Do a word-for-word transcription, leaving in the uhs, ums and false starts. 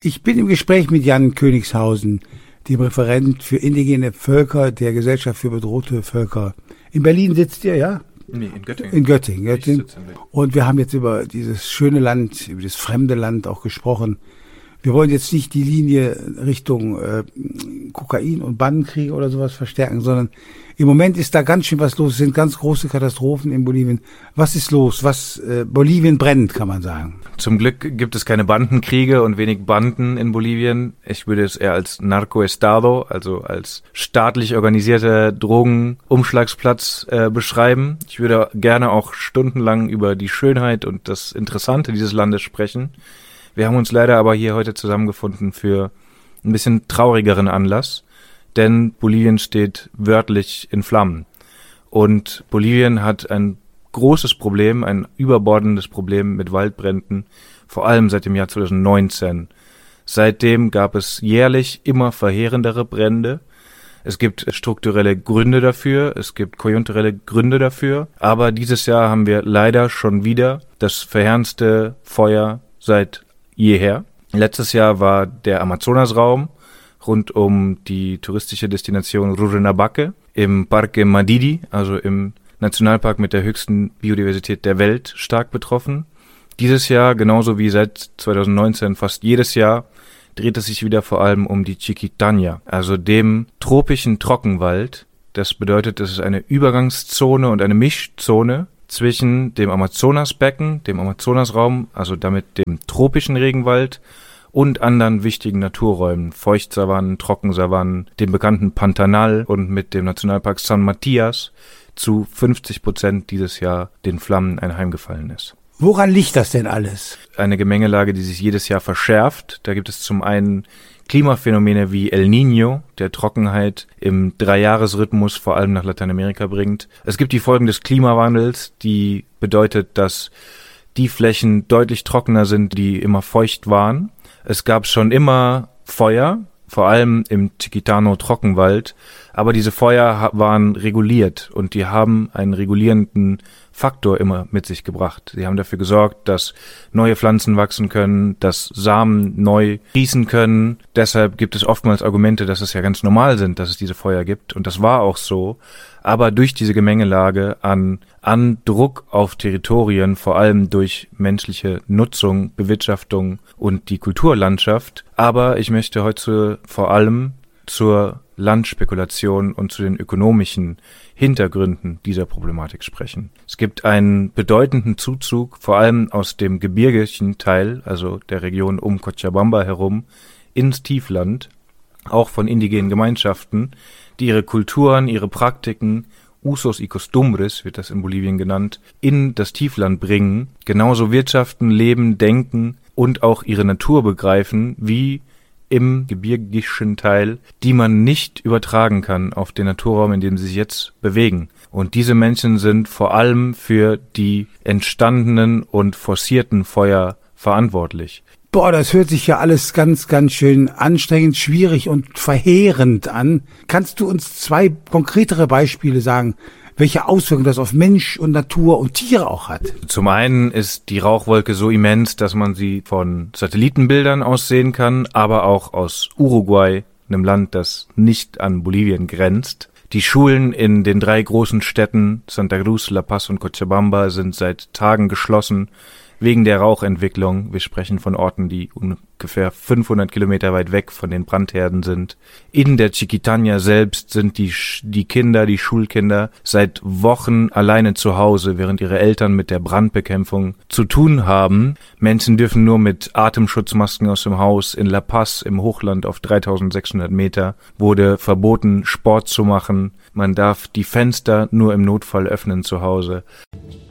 Ich bin im Gespräch mit Jan Königshausen, dem Referent für indigene Völker der Gesellschaft für bedrohte Völker. In Berlin sitzt ihr, ja? Nee, in Göttingen. In Göttingen. Göttingen. Ich sitze in Berlin. Und wir haben jetzt über dieses schöne Land, über das fremde Land auch gesprochen. Wir wollen jetzt nicht die Linie Richtung äh, Kokain und Bandenkriege oder sowas verstärken, sondern im Moment ist da ganz schön was los. Es sind ganz große Katastrophen in Bolivien. Was ist los? Was äh, Bolivien brennt, kann man sagen. Zum Glück gibt es keine Bandenkriege und wenig Banden in Bolivien. Ich würde es eher als Narcoestado, also als staatlich organisierter Drogenumschlagsplatz äh, beschreiben. Ich würde gerne auch stundenlang über die Schönheit und das Interessante dieses Landes sprechen. Wir haben uns leider aber hier heute zusammengefunden für ein bisschen traurigeren Anlass, denn Bolivien steht wörtlich in Flammen. Und Bolivien hat ein großes Problem, ein überbordendes Problem mit Waldbränden, vor allem seit dem Jahr zwanzig neunzehn. Seitdem gab es jährlich immer verheerendere Brände. Es gibt strukturelle Gründe dafür, es gibt konjunkturelle Gründe dafür, aber dieses Jahr haben wir leider schon wieder das verheerendste Feuer seit jeher. Letztes Jahr war der Amazonasraum rund um die touristische Destination Rurrenabaque im Parque Madidi, also im Nationalpark mit der höchsten Biodiversität der Welt, stark betroffen. Dieses Jahr, genauso wie seit zwanzig neunzehn fast jedes Jahr, dreht es sich wieder vor allem um die Chiquitania, also dem tropischen Trockenwald. Das bedeutet, es ist eine Übergangszone und eine Mischzone zwischen dem Amazonasbecken, dem Amazonasraum, also damit dem tropischen Regenwald und anderen wichtigen Naturräumen, Feuchtsavannen, Trockensavannen, dem bekannten Pantanal und mit dem Nationalpark San Matias zu fünfzig Prozent dieses Jahr den Flammen anheimgefallen ist. Woran liegt das denn alles? Eine Gemengelage, die sich jedes Jahr verschärft. Da gibt es zum einen Klimaphänomene wie El Niño, der Trockenheit im Dreijahresrhythmus vor allem nach Lateinamerika bringt. Es gibt die Folgen des Klimawandels, die bedeutet, dass die Flächen deutlich trockener sind, die immer feucht waren. Es gab schon immer Feuer, vor allem im Chiquitano-Trockenwald, aber diese Feuer waren reguliert und die haben einen regulierenden Faktor immer mit sich gebracht. Sie haben dafür gesorgt, dass neue Pflanzen wachsen können, dass Samen neu sprießen können. Deshalb gibt es oftmals Argumente, dass es ja ganz normal sind, dass es diese Feuer gibt. Und das war auch so. Aber durch diese Gemengelage an, an Druck auf Territorien, vor allem durch menschliche Nutzung, Bewirtschaftung und die Kulturlandschaft. Aber ich möchte heute vor allem zur Landspekulation und zu den ökonomischen Hintergründen dieser Problematik sprechen. Es gibt einen bedeutenden Zuzug, vor allem aus dem gebirgigen Teil, also der Region um Cochabamba herum, ins Tiefland, auch von indigenen Gemeinschaften, die ihre Kulturen, ihre Praktiken, Usos y Costumbres wird das in Bolivien genannt, in das Tiefland bringen, genauso wirtschaften, leben, denken und auch ihre Natur begreifen, wie im gebirgischen Teil, die man nicht übertragen kann auf den Naturraum, in dem sie sich jetzt bewegen. Und diese Menschen sind vor allem für die entstandenen und forcierten Feuer verantwortlich. Boah, das hört sich ja alles ganz, ganz schön anstrengend, schwierig und verheerend an. Kannst du uns zwei konkretere Beispiele sagen, welche Auswirkungen das auf Mensch und Natur und Tiere auch hat? Zum einen ist die Rauchwolke so immens, dass man sie von Satellitenbildern aus sehen kann, aber auch aus Uruguay, einem Land, das nicht an Bolivien grenzt. Die Schulen in den drei großen Städten Santa Cruz, La Paz und Cochabamba sind seit Tagen geschlossen wegen der Rauchentwicklung. Wir sprechen von Orten, die ungefähr fünfhundert Kilometer weit weg von den Brandherden sind. In der Chiquitania selbst sind die, die Kinder, die Schulkinder seit Wochen alleine zu Hause, während ihre Eltern mit der Brandbekämpfung zu tun haben. Menschen dürfen nur mit Atemschutzmasken aus dem Haus. In La Paz im Hochland auf dreitausendsechshundert Meter wurde verboten, Sport zu machen. Man darf die Fenster nur im Notfall öffnen zu Hause.